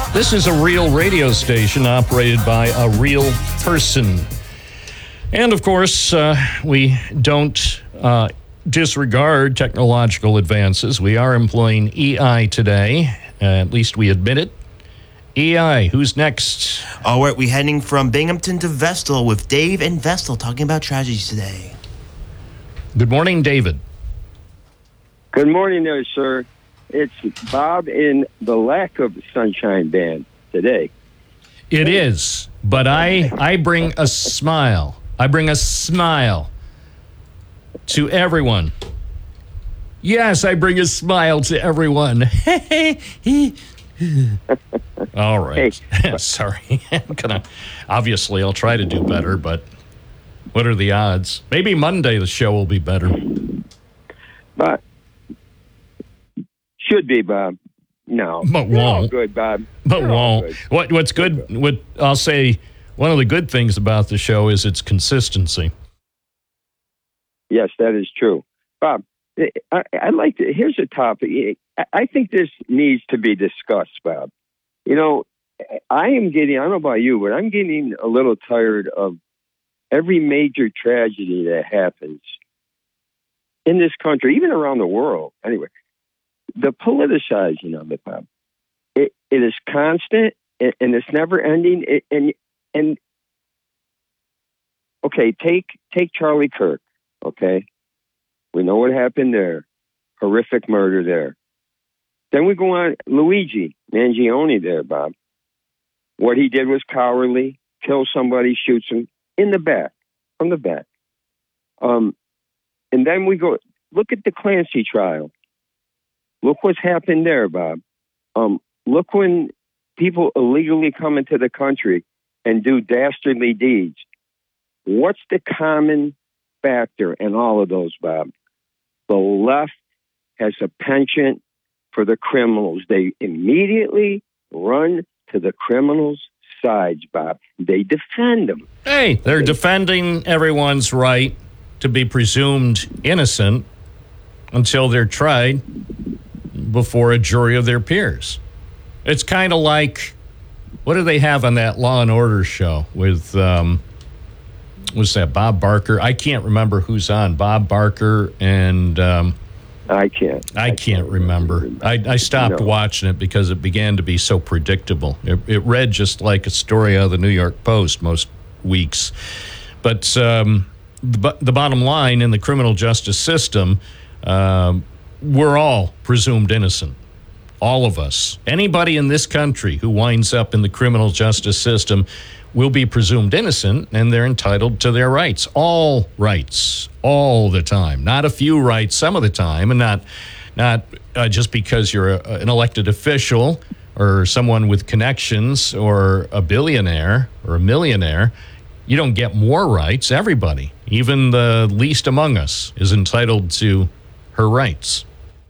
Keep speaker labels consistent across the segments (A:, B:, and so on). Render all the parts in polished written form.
A: This is a real radio station operated by a real person. And of course, we don't disregard technological advances. We are employing EI today. At least we admit it. EI, who's next?
B: All right, we're heading from Binghamton to Vestal with Dave and Vestal talking about tragedies today.
A: Good morning, David.
C: Good morning there, sir. It's Bob in the Lack of Sunshine Band today.
A: It is, but I bring a smile. I bring a smile to everyone. Yes, I bring a smile to everyone. All right.
C: Hey.
A: Sorry. Obviously, I'll try to do better, but what are the odds? Maybe Monday the show will be better.
C: But should be, Bob. No.
A: But
C: You're all
A: won't.
C: good, Bob.
A: But
C: You're all
A: won't.
C: good.
A: What's good? What I'll say, one of the good things about the show is its consistency.
C: Yes, that is true. Bob, I like to, here's a topic. I think this needs to be discussed, Bob. You know, I don't know about you, but I'm getting a little tired of every major tragedy that happens in this country, even around the world. Anyway, the politicizing of it, Bob. It is constant and it's never ending. And okay, take Charlie Kirk. Okay, we know what happened there. Horrific murder there. Then we go on Luigi Mangione there, Bob. What he did was cowardly. Kill somebody, shoots him in the back, from the back. And then we go, look at the Clancy trial. Look what's happened there, Bob. Look when people illegally come into the country and do dastardly deeds. What's the common factor in all of those, Bob? The left has a penchant for the criminals. They immediately run to the criminals' sides, Bob. They defend them.
A: Hey, they're defending everyone's right to be presumed innocent until they're tried before a jury of their peers. It's kind of like, what do they have on that Law and Order show with, was that Bob Barker? I can't remember who's on. Bob Barker and...
C: I can't
A: remember. I stopped watching it because it began to be so predictable. It read just like a story out of the New York Post most weeks. But the bottom line, in the criminal justice system, we're all presumed innocent. All of us. Anybody in this country who winds up in the criminal justice system will be presumed innocent, and they're entitled to their rights. All rights, all the time. Not a few rights some of the time, and not just because you're an elected official or someone with connections or a billionaire or a millionaire. You don't get more rights. Everybody, even the least among us, is entitled to her rights.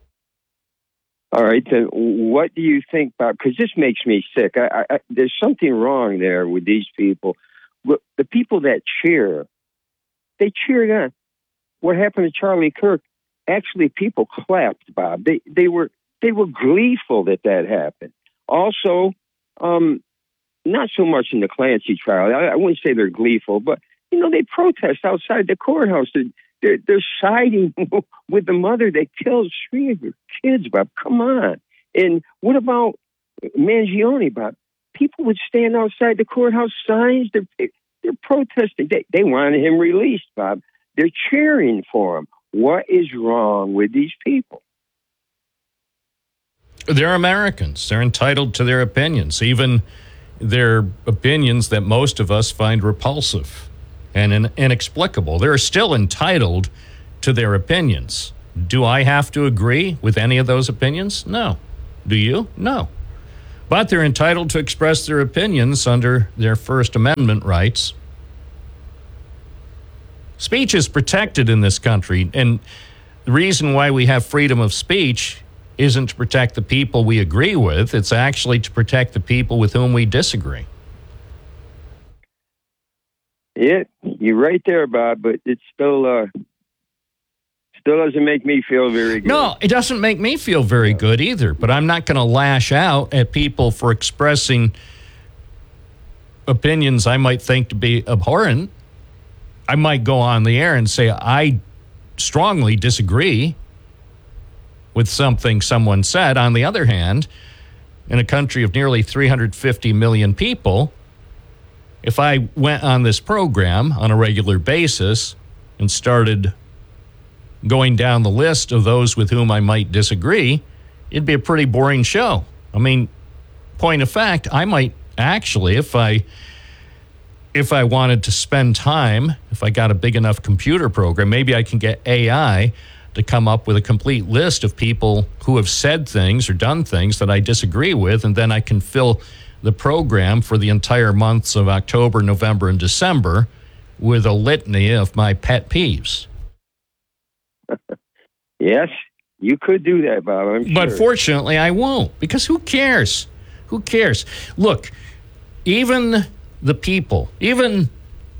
C: All right, then what do you think, Bob? Because this makes me sick. There's something wrong there with these people. Look, the people that cheer, they cheered on. What happened to Charlie Kirk? Actually, people clapped, Bob. They were gleeful that happened. Also, not so much in the Clancy trial. I wouldn't say they're gleeful, but they protest outside the courthouse. They're siding with the mother that killed 3 of your kids, Bob. Come on. And what about Mangione, Bob? People would stand outside the courthouse, signs. They're protesting. They wanted him released, Bob. They're cheering for him. What is wrong with these people?
A: They're Americans. They're entitled to their opinions, even their opinions that most of us find repulsive and inexplicable. They're still entitled to their opinions. Do I have to agree with any of those opinions? No. Do you? No. But they're entitled to express their opinions under their First Amendment rights. Speech is protected in this country, and the reason why we have freedom of speech isn't to protect the people we agree with. It's actually to protect the people with whom we disagree.
C: Yeah, you're right there, Bob, but it's still Still doesn't make me feel very good.
A: No, it doesn't make me feel very good either. But I'm not going to lash out at people for expressing opinions I might think to be abhorrent. I might go on the air and say, I strongly disagree with something someone said. On the other hand, in a country of nearly 350 million people, if I went on this program on a regular basis and started going down the list of those with whom I might disagree, it'd be a pretty boring show. I mean, point of fact, I might actually, if I wanted to spend time, if I got a big enough computer program, maybe I can get AI to come up with a complete list of people who have said things or done things that I disagree with, and then I can fill the program for the entire months of October, November, and December with a litany of my pet peeves.
C: Yes, you could do that, Bob. I'm sure.
A: But fortunately, I won't, because who cares? Who cares? Look, even the people, even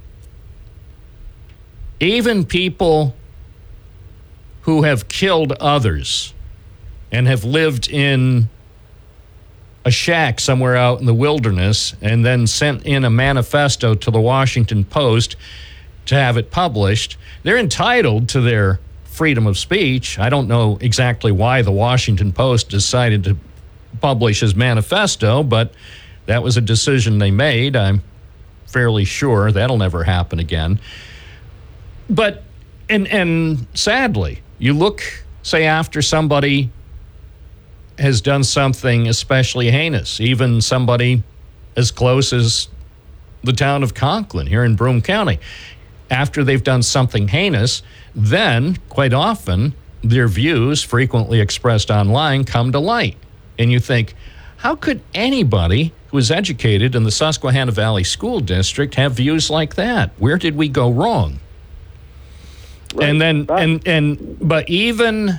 A: people who have killed others and have lived in a shack somewhere out in the wilderness and then sent in a manifesto to the Washington Post to have it published, they're entitled to their freedom of speech. I don't know exactly why the Washington Post decided to publish his manifesto, but that was a decision they made. I'm fairly sure that'll never happen again. But, and sadly, you look, say, after somebody has done something especially heinous, even somebody as close as the town of Conklin here in Broome County. After they've done something heinous, then quite often their views, frequently expressed online, come to light. And you think, how could anybody who is educated in the Susquehanna Valley School District have views like that? Where did we go wrong? Right. And then, but even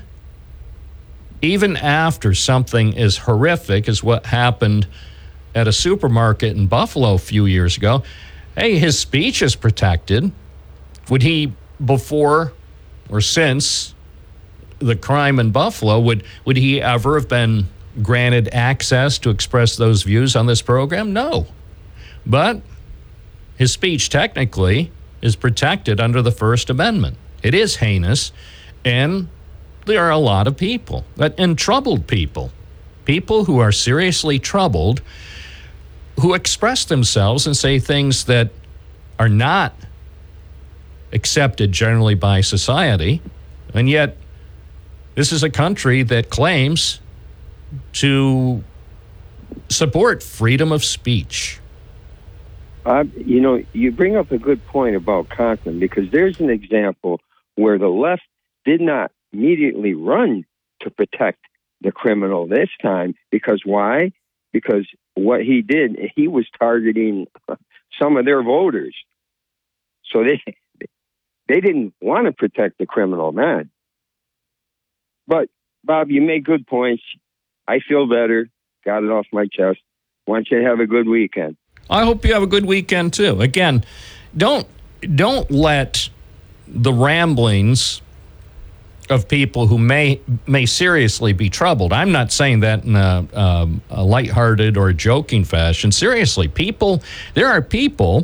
A: after something as horrific as what happened at a supermarket in Buffalo a few years ago, hey, his speech is protected. Would he, before or since the crime in Buffalo, would he ever have been granted access to express those views on this program? No. But his speech technically is protected under the First Amendment. It is heinous, and there are a lot of people, and troubled people who are seriously troubled, who express themselves and say things that are not accepted generally by society. And yet, this is a country that claims to support freedom of speech.
C: You bring up a good point about Conklin, because there's an example where the left did not immediately run to protect the criminal this time. Because why? Because what he did, he was targeting some of their voters. So they didn't want to protect the criminal man. But, Bob, you make good points. I feel better. Got it off my chest. Want you to have a good weekend.
A: I hope you have a good weekend, too. Again, don't let the ramblings of people who may seriously be troubled. I'm not saying that in a lighthearted or a joking fashion. Seriously, there are people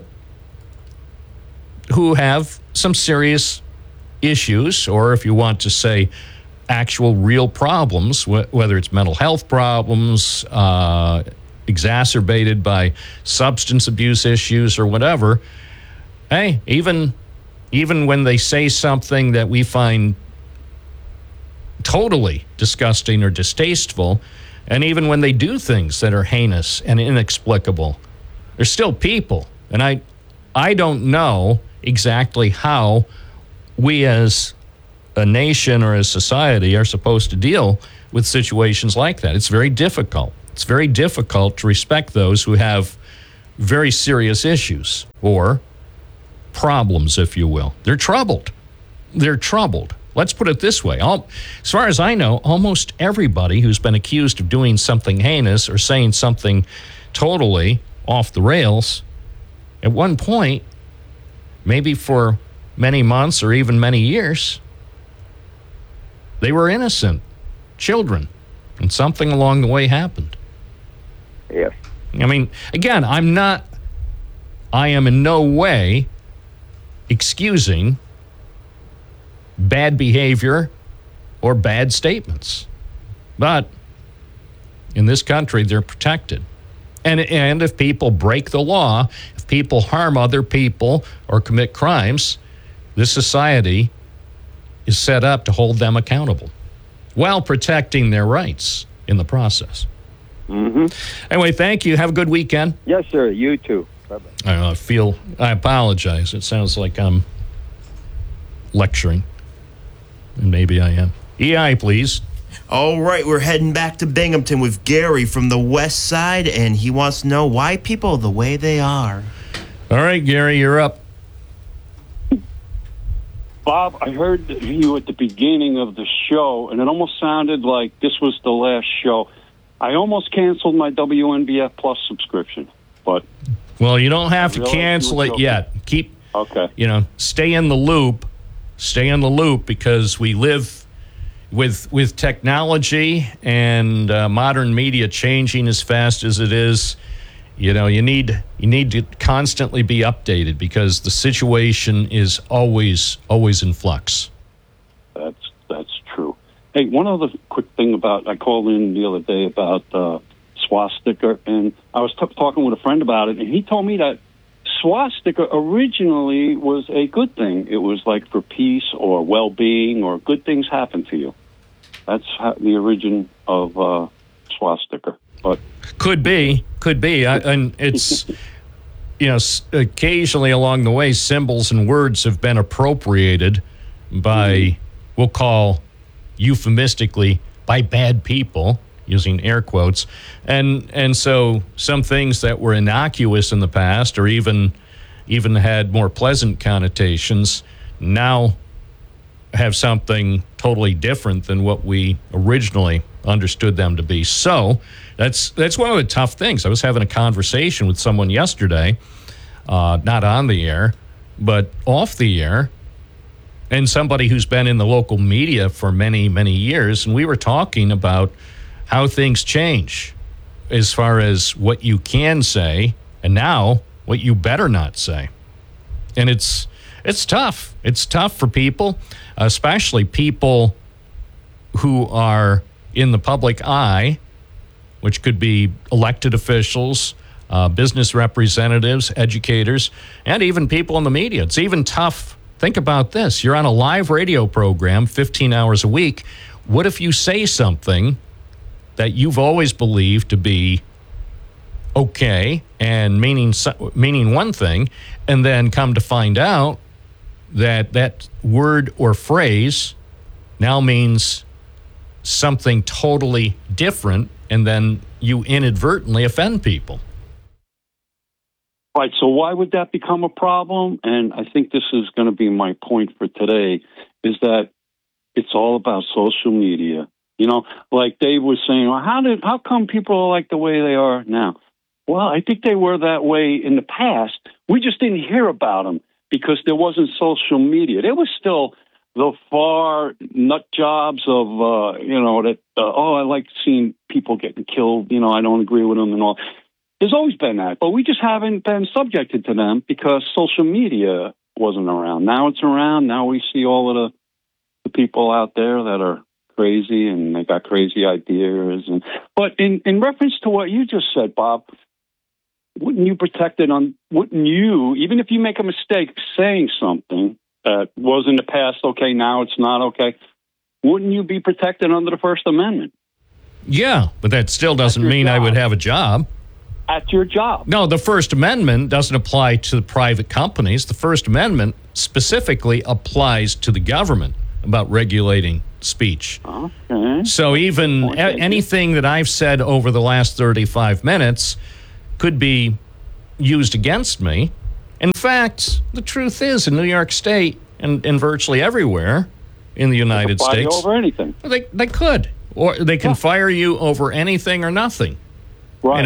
A: who have some serious issues, or if you want to say actual real problems, whether it's mental health problems, exacerbated by substance abuse issues or whatever. Hey, even when they say something that we find totally disgusting or distasteful, and even when they do things that are heinous and inexplicable, they're still people. And I don't know exactly how we as a nation or as society are supposed to deal with situations like that. It's very difficult. It's very difficult to respect those who have very serious issues or problems, if you will. They're troubled. They're troubled. Let's put it this way. As far as I know, almost everybody who's been accused of doing something heinous or saying something totally off the rails, at one point, maybe for many months or even many years, They were innocent children, and something along the way happened.
C: Yes.
A: I mean, again, I am in no way excusing bad behavior or bad statements. But in this country, they're protected. And if people break the law, if people harm other people or commit crimes, this society is set up to hold them accountable while protecting their rights in the process.
C: Mm-hmm.
A: Anyway, thank you. Have a good weekend.
C: Yes, sir. You too. Bye-bye.
A: I apologize. It sounds like I'm lecturing. And maybe I am. EI, please.
B: All right, we're heading back to Binghamton with Gary from the West Side, and he wants to know why people are the way they are.
A: All right, Gary, you're up.
D: Bob, I heard you at the beginning of the show, and it almost sounded like this was the last show. I almost canceled my WNBF Plus subscription, but...
A: Well, you don't have to cancel it yet. Stay in the loop. Stay in the loop, because we live with technology and modern media changing as fast as it is. You need to constantly be updated, because the situation is always in flux.
D: That's true. Hey, one other quick thing I called in the other day about swastika, and I was talking with a friend about it, and he told me that swastika originally was a good thing. It was like for peace or well-being, or good things happen to you. That's the origin of swastika. But
A: could be, and it's occasionally along the way, symbols and words have been appropriated by, we'll call euphemistically, by bad people, using air quotes, and so some things that were innocuous in the past, or even had more pleasant connotations, now have something totally different than what we originally understood them to be. So that's one of the tough things. I was having a conversation with someone yesterday, not on the air, but off the air, and somebody who's been in the local media for many, many years, and we were talking about how things change as far as what you can say and now what you better not say. And it's tough. It's tough for people, especially people who are in the public eye, which could be elected officials, business representatives, educators, and even people in the media. It's even tough. Think about this. You're on a live radio program 15 hours a week. What if you say something that you've always believed to be okay and meaning one thing, and then come to find out that word or phrase now means something totally different, and then you inadvertently offend people?
D: Right, so why would that become a problem? And I think this is going to be my point for today, is that it's all about social media. Like Dave was saying, well, how come people are like the way they are now? Well, I think they were that way in the past. We just didn't hear about them because there wasn't social media. There was still the far nut jobs of, I like seeing people getting killed. I don't agree with them and all. There's always been that, but we just haven't been subjected to them because social media wasn't around. Now it's around. Now we see all of the people out there that are crazy and they got crazy ideas. But in reference to what you just said, Bob, wouldn't you, even if you make a mistake saying something that was in the past okay, now it's not okay, wouldn't you be protected under the First Amendment?
A: Yeah, but that still doesn't mean I would have a job.
D: At your job.
A: No, the First Amendment doesn't apply to the private companies. The First Amendment specifically applies to the government about regulating speech.
D: Okay.
A: So even anything that I've said over the last 35 minutes could be used against me. In fact, the truth is, in New York State and virtually everywhere in the United States,
D: over anything.
A: They could, or they can fire you over anything or nothing.
D: Right.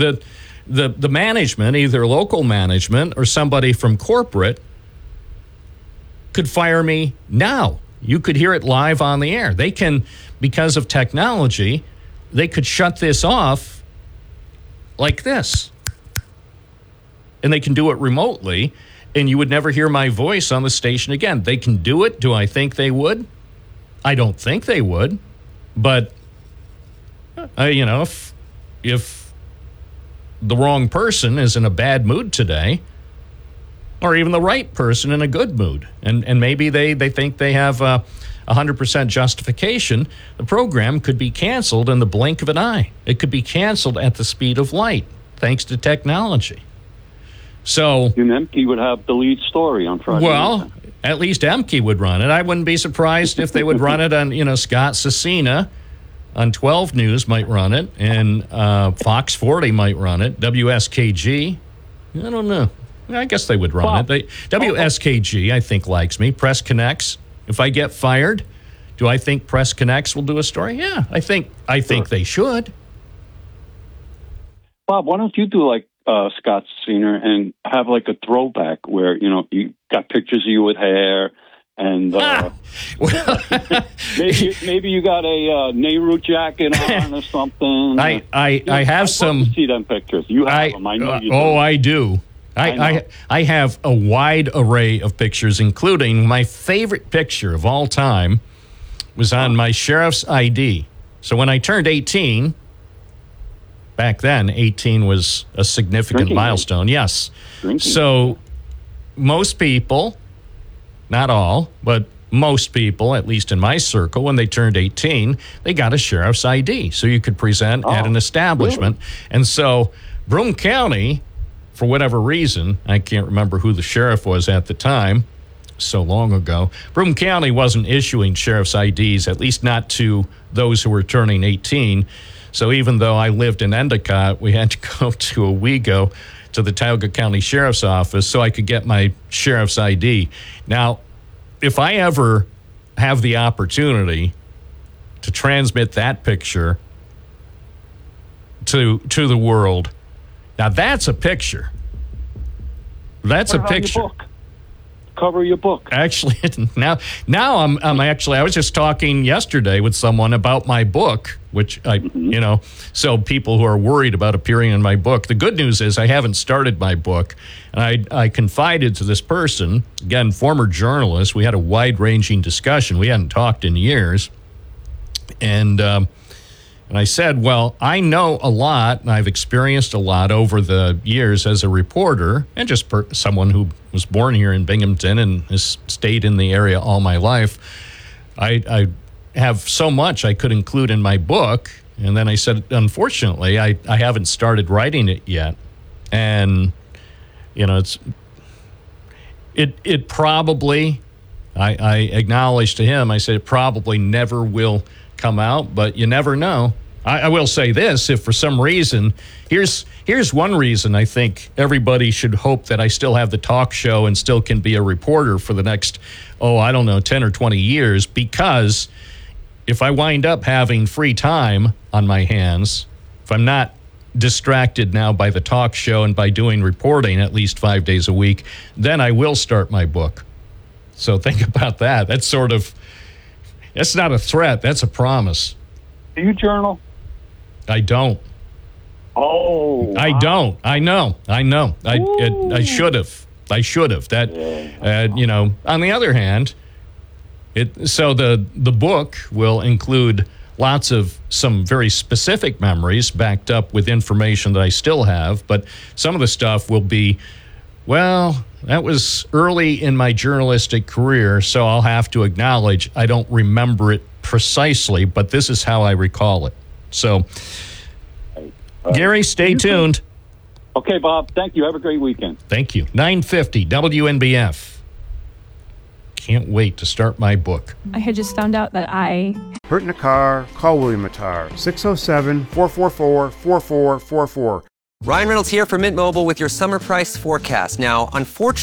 A: The management, either local management or somebody from corporate, could fire me now You could hear it live on the air. They can, because of technology, they could shut this off like this. And they can do it remotely, and you would never hear my voice on the station again. They can do it. Do I think they would? I don't think they would. But, if the wrong person is in a bad mood today, or even the right person in a good mood, and maybe they think they have 100% justification, the program could be canceled in the blink of an eye. It could be canceled at the speed of light, thanks to technology. So,
D: Emke would have the lead story on Friday.
A: Well, at least Emke would run it. I wouldn't be surprised if they would run it on, Scott Cecina on 12 News might run it, and Fox 40 might run it. WSKG, I don't know. I guess they would run it. WSKG, I think, likes me. Press Connects. If I get fired, do I think Press Connects will do a story? Yeah, I think they should.
D: Bob, why don't you do like Scott Cecina and have like a throwback where, you got pictures of you with hair and maybe you got a Nehru jacket on or something.
A: I have some.
D: See them pictures. You have them. I know you do.
A: I do. I have a wide array of pictures, including my favorite picture of all time was on my sheriff's ID. So when I turned 18, back then, 18 was a significant milestone. Yes. So most people, not all, but most people, at least in my circle, when they turned 18, they got a sheriff's ID. So you could present at an establishment. Really? And so Broome County, for whatever reason, I can't remember who the sheriff was at the time, so long ago, Broome County wasn't issuing sheriff's IDs, at least not to those who were turning 18. So even though I lived in Endicott, we had to go to Owego to the Tioga County Sheriff's Office so I could get my sheriff's ID. Now, if I ever have the opportunity to transmit that picture to the world, now that's a picture. That's a picture.
D: Cover your book.
A: Actually, now I'm actually, I was just talking yesterday with someone about my book, which so people who are worried about appearing in my book. The good news is I haven't started my book. And I confided to this person, again, former journalist. We had a wide-ranging discussion. We hadn't talked in years. And I said, well, I know a lot, and I've experienced a lot over the years as a reporter, and just someone who was born here in Binghamton and has stayed in the area all my life. I have so much I could include in my book. And then I said, unfortunately, I haven't started writing it yet. And, it probably, I acknowledged to him, I said, it probably never will come out, but you never know. I will say this, if for some reason, here's one reason I think everybody should hope that I still have the talk show and still can be a reporter for the next, 10 or 20 years, because if I wind up having free time on my hands, if I'm not distracted now by the talk show and by doing reporting at least 5 days a week, then I will start my book. So think about that. That's not a threat. That's a promise.
D: Do you journal?
A: I don't.
D: Oh. Wow.
A: I don't. I know. I should have. That, on the other hand, the book will include lots of some very specific memories backed up with information that I still have, but some of the stuff will be, well, that was early in my journalistic career, so I'll have to acknowledge I don't remember it precisely, but this is how I recall it. So, Gary, stay tuned.
D: Okay, Bob. Thank you. Have a great weekend.
A: Thank you. 950 WNBF. Can't wait to start my book.
E: I had just found out that
F: Hurt in a car, call William Attar, 607-444-4444.
G: Ryan Reynolds here from Mint Mobile with your summer price forecast. Now, unfortunately,